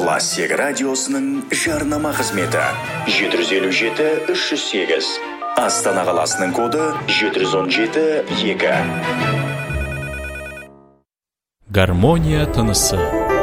Классик радиосының жарнама қызметі 757-308. Астана қаласының коды 717-2. Гармония тынысы.